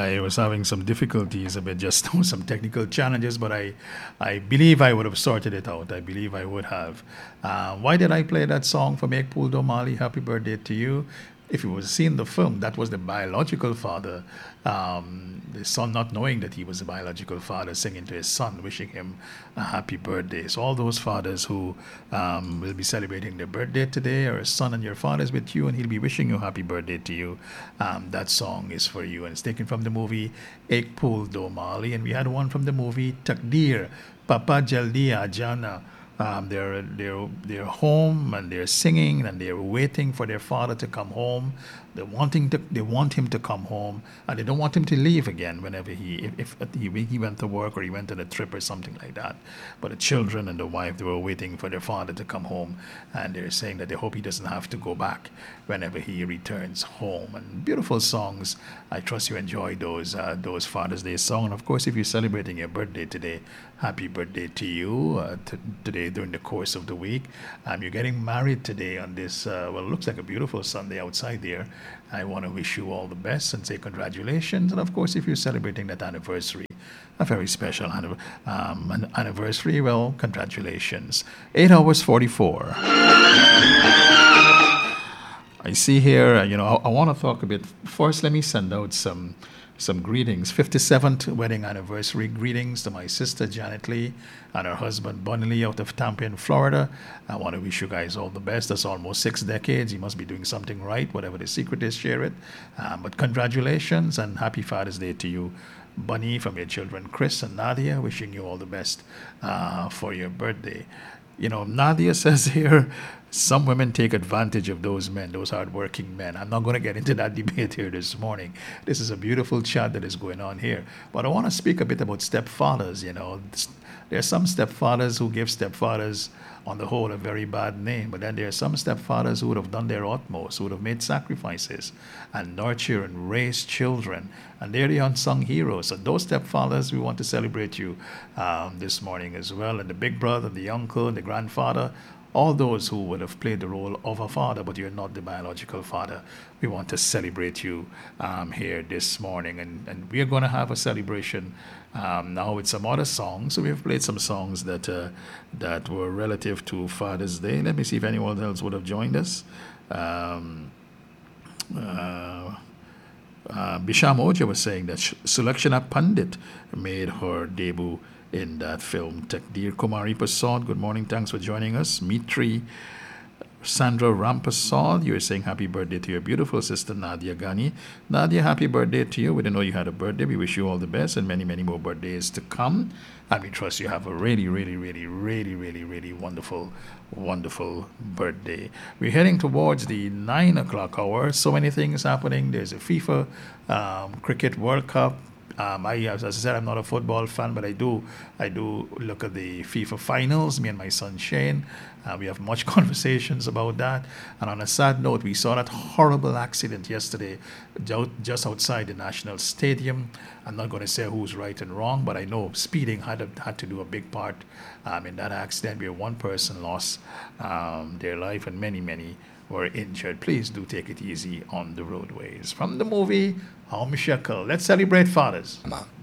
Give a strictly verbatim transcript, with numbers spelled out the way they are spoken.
I was having some difficulties a bit, just some technical challenges, but I, I believe I would have sorted it out. I believe I would have. Uh, why did I play that song for Make Pool Domali? Happy birthday to you. If you was seeing the film, that was the biological father, um, the son not knowing that he was the biological father, singing to his son, wishing him a happy birthday. So all those fathers who um, will be celebrating their birthday today, or a son and your father is with you, and he'll be wishing you happy birthday to you. Um, that song is for you, and it's taken from the movie Ek Pool Do Mali, and we had one from the movie Takdir, Papa Jaldi Ajana. Um, they're they're they're home and they're singing and they're waiting for their father to come home. They're wanting to they want him to come home, and they don't want him to leave again whenever he if, if he, he went to work or he went on a trip or something like that. But the children and the wife, they were waiting for their father to come home, and they're saying that they hope he doesn't have to go back whenever he returns home. And beautiful songs. I trust you enjoy those uh, those Father's Day songs. And of course, if you're celebrating your birthday today, happy birthday to you uh, t- today during the course of the week. Um, you're getting married today on this, uh, well, it looks like a beautiful Sunday outside there. I want to wish you all the best and say congratulations. And of course, if you're celebrating that anniversary, a very special anniv- um, an anniversary, well, congratulations. eight hours forty-four. I see here, uh, you know, I, I want to talk a bit. First, let me send out some some greetings. fifty-seventh wedding anniversary greetings to my sister Janet Lee and her husband Bunny Lee out of Tampa in Florida. I want to wish you guys all the best. That's almost six decades. You must be doing something right. Whatever the secret is, share it. Um, but congratulations and happy Father's Day to you, Bunny, from your children Chris and Nadia. Wishing you all the best uh, for your birthday. You know, Nadia says here, some women take advantage of those men, those hardworking men. I'm not going to get into that debate here this morning. This is a beautiful chat that is going on here. But I want to speak a bit about stepfathers. You know, there are some stepfathers who give stepfathers, on the whole, a very bad name. But then there are some stepfathers who would have done their utmost, who would have made sacrifices and nurture and raise children. And they're the unsung heroes. So those stepfathers, we want to celebrate you um, this morning as well. And the big brother, the uncle, and the grandfather, all those who would have played the role of a father, but you're not the biological father. We want to celebrate you um, here this morning. And, and we are going to have a celebration um, now with some other songs. So we have played some songs that uh, that were relative to Father's Day. Let me see if anyone else would have joined us. Um, uh, uh, Bisham Oja was saying that Sulakshana Pandit made her debut in that film. Takdir Kumari Prasad, good morning, thanks for joining us. Mitri Sandra Rampasad, you were saying happy birthday to your beautiful sister Nadia Ghani. Nadia, happy birthday to you. We didn't know you had a birthday. We wish you all the best and many, many more birthdays to come. And we trust you have a really, really, really, really, really, really wonderful, wonderful birthday. We're heading towards the nine o'clock hour. So many things happening. There's a FIFA um, Cricket World Cup. Um, I, as I said, I'm not a football fan, but I do, I do look at the FIFA finals. Me and my son Shane, uh, we have much conversations about that. And on a sad note, we saw that horrible accident yesterday, just outside the National Stadium. I'm not going to say who's right and wrong, but I know speeding had had to do a big part um, in that accident, where one person lost um, their life and many, many were injured. Please do take it easy on the roadways. From the movie Home Shekel, let's celebrate fathers.